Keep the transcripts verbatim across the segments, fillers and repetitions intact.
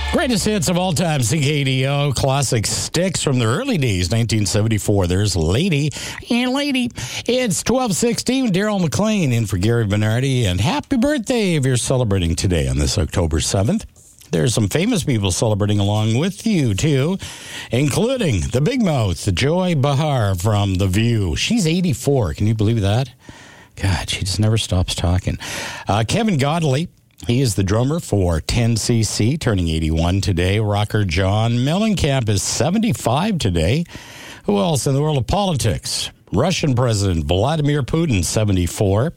Greatest hits of all time, C K D O. Classic sticks from the early days, nineteen seventy-four. There's Lady and Lady. It's twelve sixteen. Daryl McLean in for Gary Bernardi. And happy birthday if you're celebrating today on this October seventh. There's some famous people celebrating along with you, too, including the Big Mouth, Joy Behar from The View. She's eighty-four. Can you believe that? God, she just never stops talking. Uh, Kevin Godley. He is the drummer for ten C C, turning eighty-one today. Rocker John Mellencamp is seventy-five today. Who else in the world of politics? Russian President Vladimir Putin, seventy-four.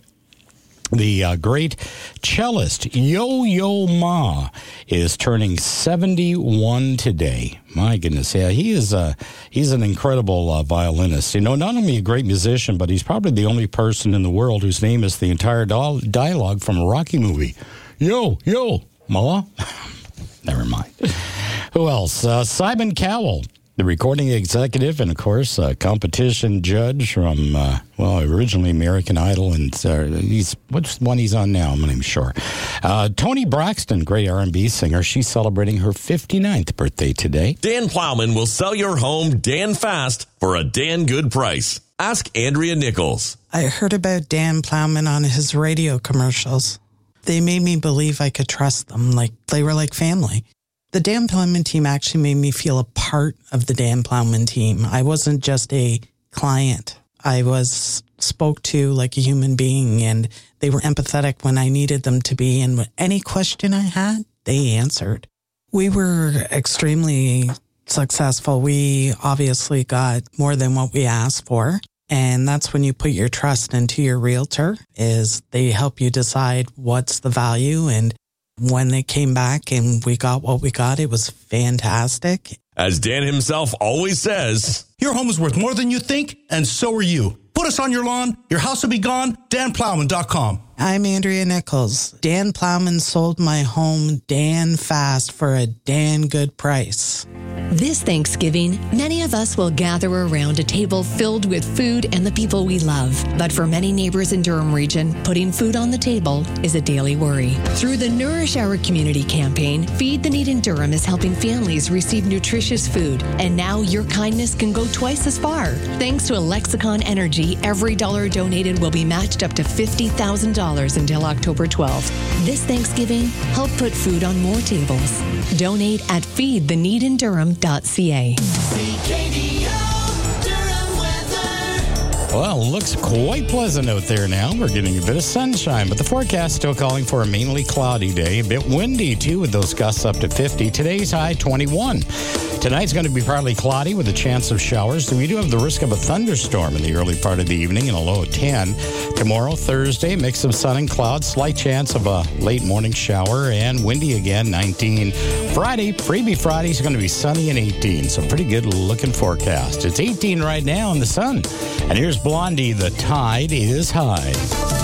The uh, great cellist Yo-Yo Ma is turning seventy-one today. My goodness, yeah, he is uh, he's an incredible uh, violinist. You know, not only a great musician, but he's probably the only person in the world whose name is the entire do- dialogue from a Rocky movie. Yo, yo, Ma. Never mind. Who else? Uh, Simon Cowell, the recording executive, and, of course, a competition judge from, uh, well, originally American Idol, and uh, he's, what's the one he's on now? I'm not even sure. Uh, Toni Braxton, great R and B singer. She's celebrating her fifty-ninth birthday today. Dan Plowman will sell your home Dan fast for a Dan good price. Ask Andrea Nichols. I heard about Dan Plowman on his radio commercials. They made me believe I could trust them, like they were like family. The Dan Plowman team actually made me feel a part of the Dan Plowman team. I wasn't just a client. I was spoke to like a human being, and they were empathetic when I needed them to be. And any question I had, they answered. We were extremely successful. We obviously got more than what we asked for. And that's when you put your trust into your realtor, is they help you decide what's the value. And when they came back and we got what we got, it was fantastic. As Dan himself always says, your home is worth more than you think, and so are you. Put us on your lawn. Your house will be gone. Dan Plowman dot com. I'm Andrea Nichols. Dan Plowman sold my home Dan fast for a Dan good price. This Thanksgiving, many of us will gather around a table filled with food and the people we love. But for many neighbors in Durham region, putting food on the table is a daily worry. Through the Nourish Our Community campaign, Feed the Need in Durham is helping families receive nutritious food. And now your kindness can go twice as far. Thanks to Lexicon Energy, every dollar donated will be matched up to fifty thousand dollars until October twelfth. This Thanksgiving, help put food on more tables. Donate at feed the need in durham dot c a. Well, looks quite pleasant out there now. We're getting a bit of sunshine, but the forecast still calling for a mainly cloudy day. A bit windy, too, with those gusts up to fifty. Today's high, twenty-one. Tonight's going to be partly cloudy with a chance of showers. So we do have the risk of a thunderstorm in the early part of the evening and a low of ten. Tomorrow, Thursday, mix of sun and clouds. Slight chance of a late morning shower and windy again, nineteen. Friday, Freebie Friday is going to be sunny and eighteen. So pretty good looking forecast. It's eighteen right now in the sun. And here's Blondie, The Tide is High.